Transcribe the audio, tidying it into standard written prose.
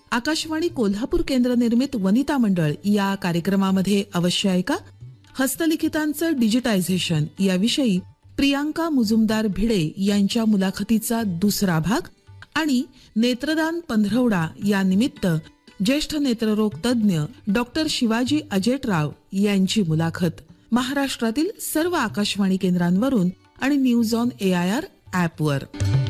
आकाशवाणी कोल्हापूर केंद्र निर्मित वनिता मंडळ या कार्यक्रमामध्ये अवश्य ऐका. हस्तलिखितांचं डिजिटायझेशन याविषयी प्रियांका मुजुमदार भिडे यांच्या मुलाखतीचा दुसरा भाग आणि नेत्रदान पंधरवडा या निमित्त ज्येष्ठ नेत्ररोग तज्ज्ञ डॉक्टर शिवाजी अजेटराव यांची मुलाखत. महाराष्ट्रातील सर्व आकाशवाणी केंद्रांवरून आणि न्यूज ऑन AIR ॲपवर.